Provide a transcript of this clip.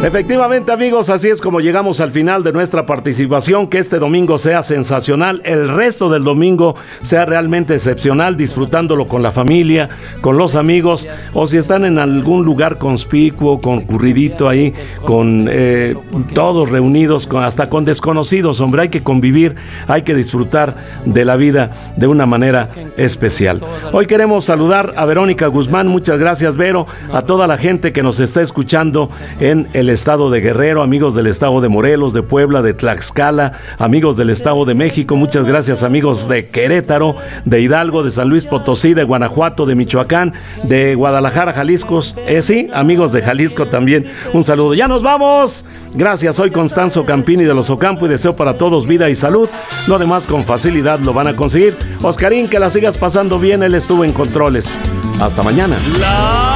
Efectivamente, amigos, así es como llegamos al final de nuestra participación. Que este domingo sea sensacional, el resto del domingo sea realmente excepcional, disfrutándolo con la familia, con los amigos, o si están en algún lugar conspicuo, concurridito ahí, con todos reunidos, hasta con desconocidos. Hombre, hay que convivir, hay que disfrutar de la vida de una manera especial. Hoy queremos saludar a Verónica Guzmán. Muchas gracias, Vero. A toda la gente que nos está escuchando en el estado de Guerrero, amigos del estado de Morelos, de Puebla, de Tlaxcala, amigos del estado de México, muchas gracias, amigos de Querétaro, de Hidalgo, de San Luis Potosí, de Guanajuato, de Michoacán, de Guadalajara, Jalisco, sí, amigos de Jalisco también, un saludo. Ya nos vamos, gracias, soy Constanzo Campini de Los Ocampo y deseo para todos vida y salud, lo demás con facilidad lo van a conseguir. Oscarín, que la sigas pasando bien, él estuvo en controles. Hasta mañana.